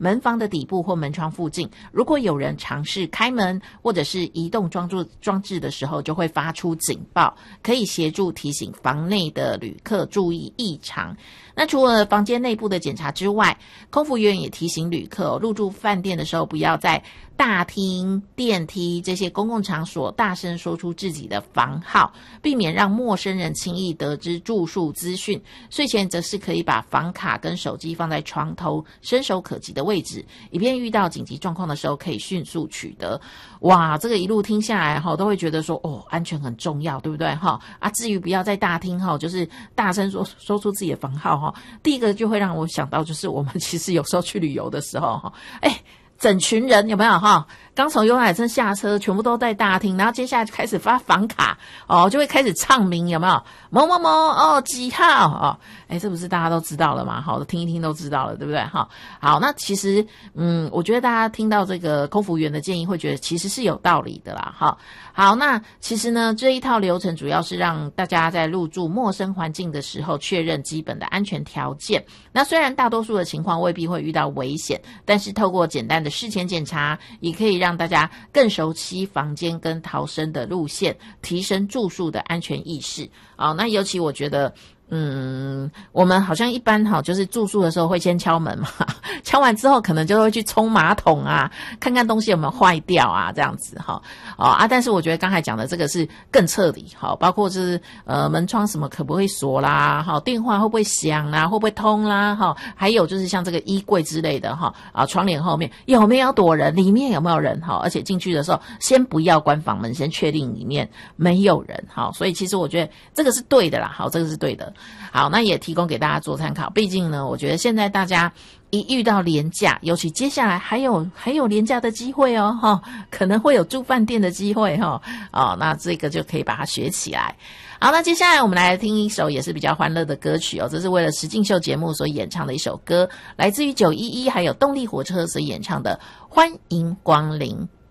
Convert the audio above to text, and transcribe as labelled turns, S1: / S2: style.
S1: 门房的底部或门窗附近，如果有人尝试开门或者是移动装置的时候，就会发出警报，可以协助提醒房内的旅客注意异常。那除了房间内部的检查之外，空服员也提醒旅客入住饭店的时候，不要在大厅、电梯这些公共场所大声说出自己的房号，避免让陌生人轻易得知住宿资讯。睡前则是可以把房卡跟手机放在床头伸手可及的位置，以便遇到紧急状况的时候可以迅速取得。哇，这个一路听下来都会觉得说安全很重要，对不对至于不要在大厅就是大声说出自己的房号第一个就会让我想到就是我们其实有时候去旅游的时候整群人有没有刚从游览车下车，全部都在大厅，然后接下来就开始发房卡就会开始唱名，有没有某某某几号这不是大家都知道了吗？听一听都知道了，对不对好，那其实我觉得大家听到这个空服员的建议会觉得其实是有道理的啦好，那其实呢这一套流程主要是让大家在入住陌生环境的时候确认基本的安全条件。那虽然大多数的情况未必会遇到危险，但是透过简单的事前检查，也可以让大家更熟悉房间跟逃生的路线，提升住宿的安全意识那尤其我觉得我们好像一般就是住宿的时候会先敲门嘛，敲完之后可能就会去冲马桶看看东西有没有坏掉这样子但是我觉得刚才讲的这个是更彻底包括就是门窗什么可不可以锁啦电话会不会响啦，会不会通啦还有就是像这个衣柜之类的窗帘后面有没有躲人，里面有没有人而且进去的时候先不要关房门，先确定里面没有人所以其实我觉得这个是对的啦这个是对的。好，那也提供给大家做参考。毕竟呢，我觉得现在大家一遇到连假，尤其接下来还有连假的机会可能会有住饭店的机会那这个就可以把它学起来。好，那接下来我们来听一首也是比较欢乐的歌曲这是为了实境秀节目所演唱的一首歌，来自于911还有动力火车所演唱的《欢迎光临》。